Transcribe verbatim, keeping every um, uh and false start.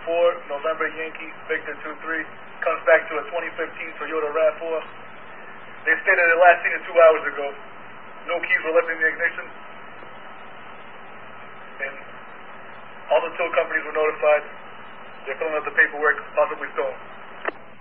four, November Yankee, Victor two three, comes back to a twenty fifteen Toyota RAV four. They stated it last seen it two hours ago. No keys were left in the ignition. And all the tow companies were notified. They're filling out the paperwork, possibly stolen.